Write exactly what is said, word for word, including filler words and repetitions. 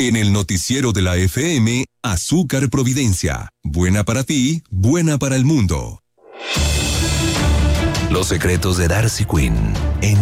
En el noticiero de la F M, Azúcar Providencia. Buena para ti, buena para el mundo. Los secretos de Darcy Quinn en